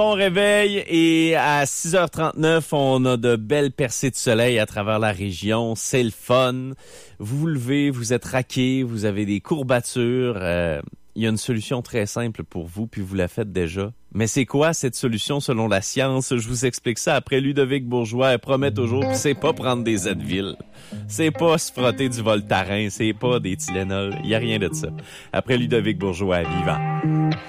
Bon réveil et à 6h39, on a de belles percées de soleil à travers la région. C'est le fun. Vous vous levez, vous êtes raqué, vous avez des courbatures. Il y a une solution très simple pour vous, puis vous la faites déjà. Mais c'est quoi cette solution selon la science? Je vous explique ça après Ludovic Bourgeois. Elle promet toujours, puis c'est pas prendre des Advil. C'est pas se frotter du Voltaren, c'est pas des Tylenol. Il y a rien de ça. Après Ludovic Bourgeois, vivant.